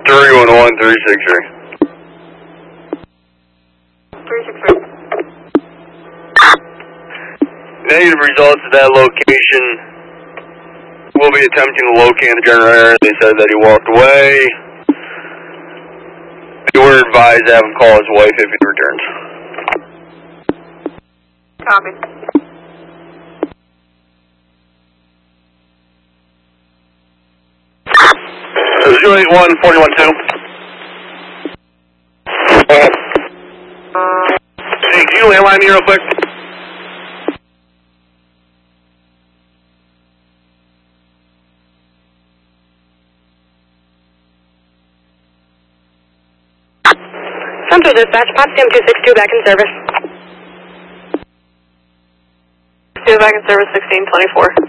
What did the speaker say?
311-363. 363. Negative results at that location. We'll be attempting to locate the generator. They said that he walked away. They were advised to have him call his wife if he returns. Copy. Zero 81-41-2. Hey, can you landline me real quick? Central Dispatch, Potsdam 262 back in service. 2 back in service, 1624.